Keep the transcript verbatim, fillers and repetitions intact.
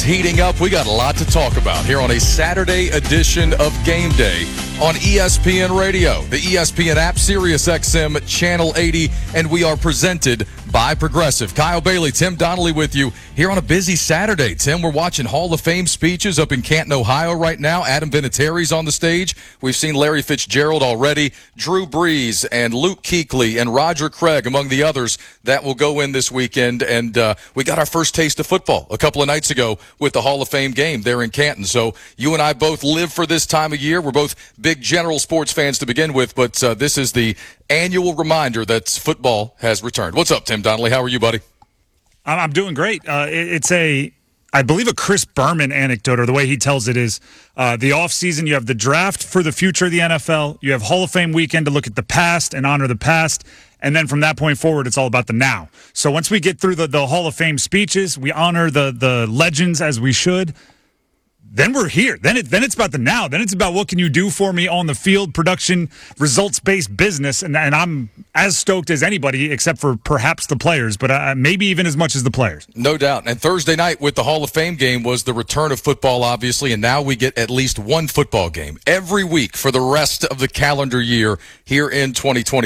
is heating up. We got a lot to talk about here on a Saturday edition of Game Day on E S P N Radio, the E S P N app, Sirius X M, Channel eighty, and we are presented by Progressive. Kyle Bailey, Tim Donnelly with you here on a busy Saturday. Tim, we're watching Hall of Fame speeches up in Canton, Ohio right now. Adam Vinatieri's on the stage. We've seen Larry Fitzgerald already, Drew Brees and Luke Kuechly and Roger Craig among the others that will go in this weekend. And uh, we got our first taste of football a couple of nights ago with the Hall of Fame game there in Canton. So you and I both live for this time of year. We're both big general sports fans to begin with, but uh, this is the annual reminder that football has returned. What's up, Tim Donnelly? How are you, buddy? I'm doing great. Uh, it's a, I believe, a Chris Berman anecdote, or the way he tells it is uh, the offseason, you have the draft for the future of the N F L. You have Hall of Fame weekend to look at the past and honor the past. And then from that point forward, it's all about the now. So once we get through the, the Hall of Fame speeches, we honor the the legends as we should. Then we're here. Then it then it's about the now. Then it's about what can you do for me on the field, production, results-based business, and and I'm as stoked as anybody, except for perhaps the players, but uh, maybe even as much as the players. No doubt. And Thursday night with the Hall of Fame game was the return of football, obviously, and now we get at least one football game every week for the rest of the calendar year here in twenty twenty.